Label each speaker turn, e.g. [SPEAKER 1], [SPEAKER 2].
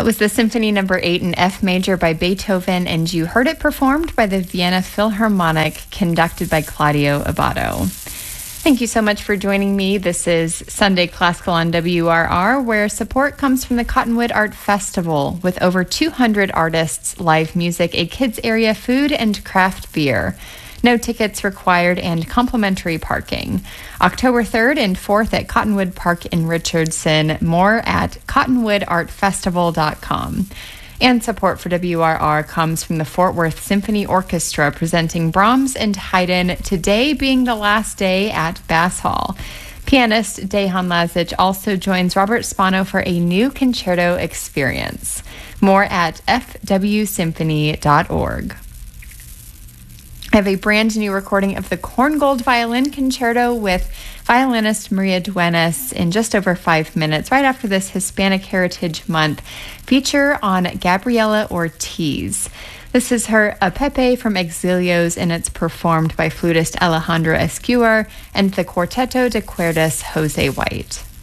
[SPEAKER 1] That was the Symphony Number 8 in F major by Beethoven, and you heard it performed by the Vienna Philharmonic, conducted by Claudio Abbado. Thank you so much for joining me. This is Sunday Classical on WRR, where support comes from the Cottonwood Art Festival, with over 200 artists, live music, a kids area, food, and craft beer. No tickets required and complimentary parking. October 3rd and 4th at Cottonwood Park in Richardson. More at cottonwoodartfestival.com. And support for WRR comes from the Fort Worth Symphony Orchestra, presenting Brahms and Haydn, today being the last day at Bass Hall. Pianist Dejan Lazic also joins Robert Spano for a new concerto experience. More at fwsymphony.org. I have a brand new recording of the Korngold Violin Concerto with violinist Maria Duenas in just over 5 minutes, right after this Hispanic Heritage Month feature on Gabriela Ortiz. This is her A Pepe from Exilios, and it's performed by flutist Alejandro Escuer and the Quarteto de Cuerdas Jose White.